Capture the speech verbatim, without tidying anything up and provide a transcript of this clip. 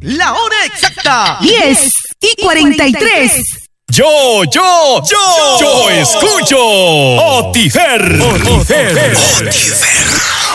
La hora exacta. diez y cuarenta y tres. Yo, yo, yo, yo escucho Otifer. Otifer. Otifer.